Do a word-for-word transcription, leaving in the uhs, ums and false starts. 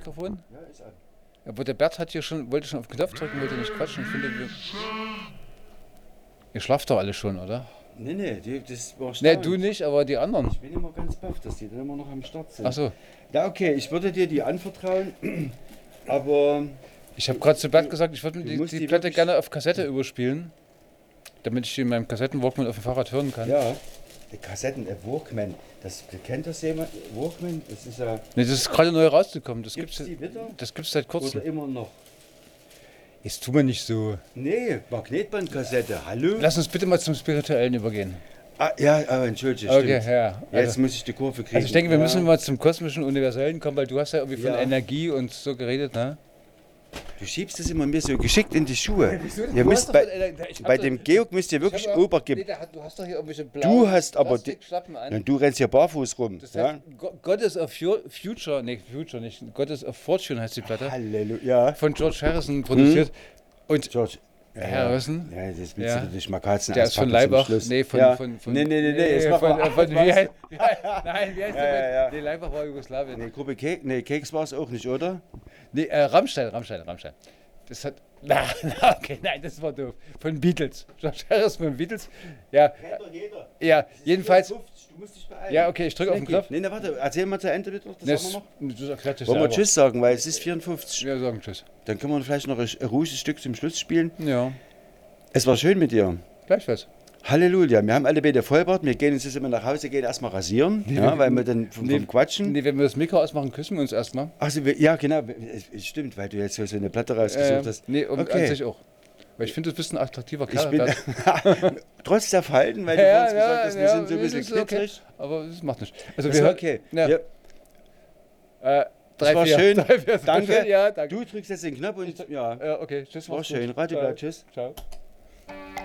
Mikrofon? Ja, ist an. Aber der Bert hat hier schon, wollte schon auf den Knopf drücken, wollte nicht quatschen. Ich finde, wir, ihr schlaft doch alle schon, oder? Nee, nee, die, das war Ne, stark. du nicht, aber die anderen. Ich bin immer ganz baff, dass die dann immer noch am Start sind. Ach so. Ja, okay, ich würde dir die anvertrauen, aber Ich habe gerade zu Bert gesagt, ich würde mir Du die, musst die die Platte wirklich- gerne auf Kassette überspielen, damit ich die in meinem Kassettenwalkman auf dem Fahrrad hören kann. ja, die Kassetten, der Walkman, das kennt das jemand? Walkman, das ist ja, Ne, das ist gerade neu rausgekommen. Das gibt's gibt's, die wieder? das gibt's seit kurzem. Oder immer noch? Jetzt tu mir nicht so. Nee, Magnetbandkassette, hallo? Lass uns bitte mal zum Spirituellen übergehen. Ah, ja, ah, entschuldige, Okay, stimmt. ja. Jetzt Also, muss ich die Kurve kriegen. also ich denke, wir ja. müssen mal zum kosmischen Universellen kommen, weil du hast ja irgendwie von Ja. Energie und so geredet, ne? Du schiebst das immer mir so geschickt in die Schuhe. Wieso? Ihr Du müsst hast doch bei, von Ener- Ich hab bei doch- dem Georg müsst ihr wirklich Ich hab- Obacht Nee, geben. der hat, du hast doch hier irgendwelche blauen Du hast aber die- Plastikschlappen an. Und du rennst hier barfuß rum. Das Ja? heißt, Go- Goddess of Fu- Future, nee, Future nicht, Goddess of Fortune heißt die Platte. Halleluja. Von George Harrison produziert. Und George. Ja, Harrison? Ja, das willst Ja. du nicht mal Katzen der ist von auspacken zum Leibach. Schluss. Nee, von, ja. von, von. Nee, nee, nee, nee. Jetzt mach von, mal- von, wie was? heißt, wie heißt, nein, wie heißt Ja, der? ja, ja. Nee, Leibach war Jugoslawien. Nee, Gruppe Keks, nee, Keks war es auch nicht, oder? Nee, äh, Rammstein, Rammstein, Rammstein. Das hat. Na, na, okay, nein, das war doof. Von Beatles. George Harrison von Beatles. Ja, Kennt doch jeder. ja, jedenfalls. vierundfünfzig, du musst dich beeilen. Ja, okay, ich drücke auf den Knopf. Nee, nee, warte, erzähl mal zu Ende bitte noch, das Das, haben wir noch. das erklärt sich Wollen wir selber. Tschüss sagen, weil es ist vierundfünfzig. Wir sagen Tschüss. Dann können wir vielleicht noch ein ein ruhiges Stück zum Schluss spielen. Ja, Es war schön mit dir. gleichfalls. Halleluja, wir haben alle beide Vollbart, wir gehen jetzt immer nach Hause, gehen erstmal rasieren, ja, weil wir dann vom, Nee. vom Quatschen. Nee, wenn wir das Mikro ausmachen, küssen wir uns erstmal. Achso, ja genau, es stimmt, weil du jetzt so eine Platte rausgesucht Äh, hast. nee, und Okay. an sich auch. Weil ich finde, du bist ein attraktiver Ich Kerl. bin Bert. trotz der Falten, weil du Ja, vorhin ja, gesagt hast, wir ja, sind so ein nee, bisschen das ist okay. knittrig. Aber das macht nichts. Also Das wir ist hören- okay. Ja. Ja, Äh, drei, war vier. schön. Drei, vier, Danke. Ja, danke. Du drückst jetzt den Knopf und ja, Ja, okay, tschüss. war mach's schön. gut. Radibert, Ciao. tschüss. Ciao.